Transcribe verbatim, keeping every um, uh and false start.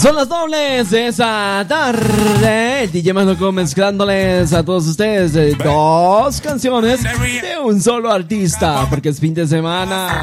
Son las dobles de esa tarde. El D J Manoco mezclándoles a todos ustedes dos canciones de un solo artista, porque es fin de semana.